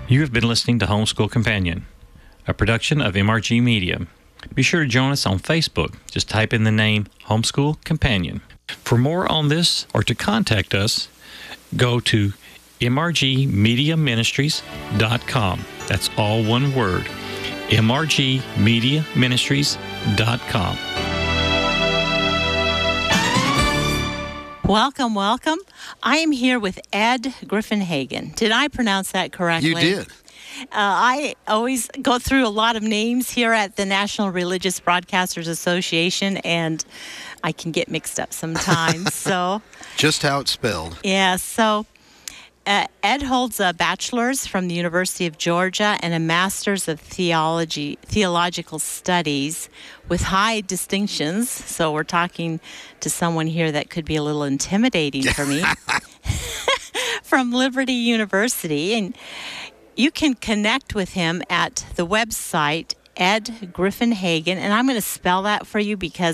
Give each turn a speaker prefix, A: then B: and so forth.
A: You have been listening to Homeschool Companion, a production of MRG Media. Be sure to join us on Facebook. Just type in the name Homeschool Companion. For more on this or to contact us, go to mrgmediaministries.com. That's all one word, mrgmediaministries.com.
B: Welcome, welcome. I am here with Ed Griffin-Hagen. Did I pronounce that correctly?
C: You did.
B: I always go through a lot of names here at the National Religious Broadcasters Association, and I can get mixed up sometimes. So,
C: just how it's spelled.
B: Yeah, so Ed holds a bachelor's from the University of Georgia and a master's of theological studies with high distinctions. So we're talking to someone here that could be a little intimidating for me. From Liberty University. And you can connect with him at the website Ed Griffin-Hagen, and I'm going to spell that for you because